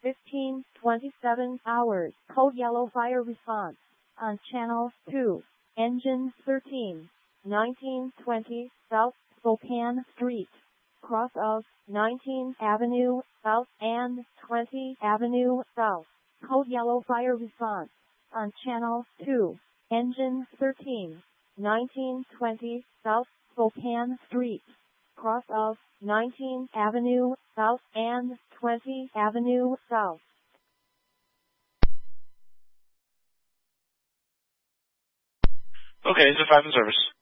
15:27 hours. Code yellow fire response on channel 2. Engine 13. 1920 South Spokane Street. Cross of 19th Avenue South and 20th Avenue South. Code yellow fire response on channel 2. Engine 13. 1920 South Spokane Street. Cross of 19th Avenue South and 20th Avenue South. Okay, is it 5 in service?